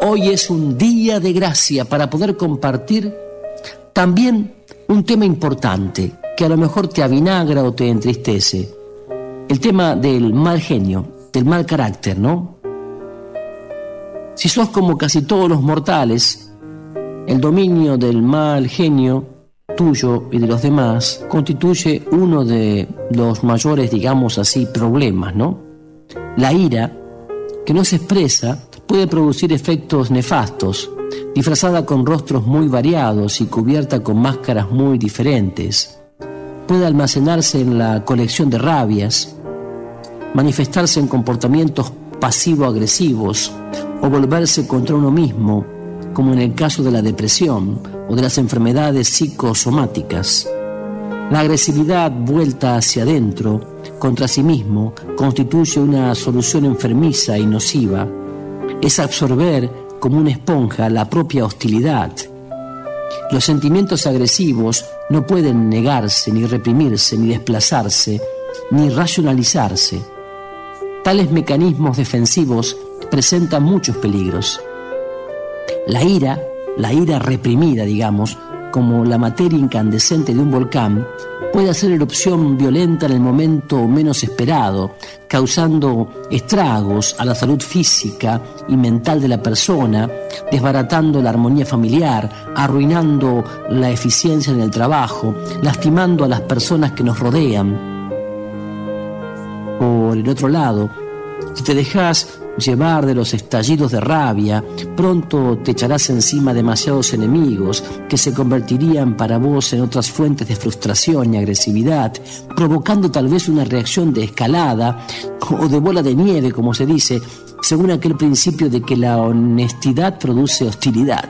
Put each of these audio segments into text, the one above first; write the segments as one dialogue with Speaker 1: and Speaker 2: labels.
Speaker 1: Hoy es un día de gracia para poder compartir también un tema importante que a lo mejor te avinagra o te entristece. El tema del mal genio, del mal carácter, ¿no? Si sos como casi todos los mortales, el dominio del mal genio tuyo y de los demás constituye uno de los mayores, digamos así, problemas, ¿no? La ira, que no se expresa, puede producir efectos nefastos, disfrazada con rostros muy variados y cubierta con máscaras muy diferentes. Puede almacenarse en la colección de rabias, manifestarse en comportamientos pasivo-agresivos o volverse contra uno mismo, como en el caso de la depresión o de las enfermedades psicosomáticas. La agresividad vuelta hacia adentro, contra sí mismo, constituye una solución enfermiza y nociva. Es absorber como una esponja la propia hostilidad. Los sentimientos agresivos no pueden negarse, ni reprimirse, ni desplazarse, ni racionalizarse. Tales mecanismos defensivos presentan muchos peligros. La ira reprimida, digamos, como la materia incandescente de un volcán, puede hacer erupción violenta en el momento menos esperado, causando estragos a la salud física y mental de la persona, desbaratando la armonía familiar, arruinando la eficiencia en el trabajo, lastimando a las personas que nos rodean. Por el otro lado, si te dejas llevar de los estallidos de rabia, pronto te echarás encima demasiados enemigos que se convertirían para vos en otras fuentes de frustración y agresividad, provocando tal vez una reacción de escalada o de bola de nieve, como se dice, según aquel principio de que la honestidad produce hostilidad.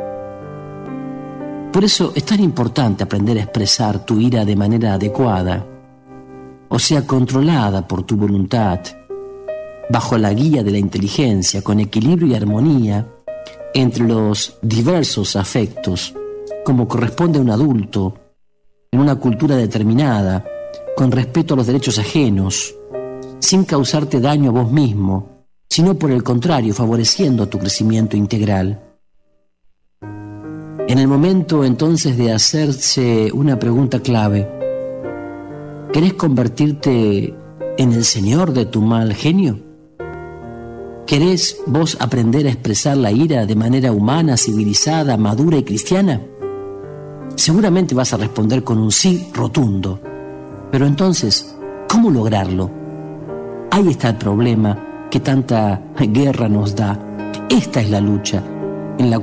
Speaker 1: Por eso es tan importante aprender a expresar tu ira de manera adecuada, o sea, controlada por tu voluntad, bajo la guía de la inteligencia, con equilibrio y armonía entre los diversos afectos, como corresponde a un adulto, en una cultura determinada, con respeto a los derechos ajenos, sin causarte daño a vos mismo, sino por el contrario, favoreciendo tu crecimiento integral. En el momento entonces de hacerse una pregunta clave, ¿querés convertirte en el señor de tu mal genio? ¿Querés vos aprender a expresar la ira de manera humana, civilizada, madura y cristiana? Seguramente vas a responder con un sí rotundo. Pero entonces, ¿cómo lograrlo? Ahí está el problema que tanta guerra nos da. Esta es la lucha.